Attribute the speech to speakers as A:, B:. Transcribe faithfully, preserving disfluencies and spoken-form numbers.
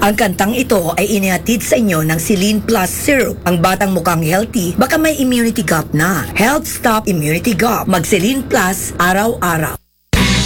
A: Ang kantang ito ay inihatid sa inyo ng Celine Plus Syrup. Ang batang mukhang healthy, baka may immunity gap na. Health Stop Immunity Gap. Mag Celine Plus araw-araw.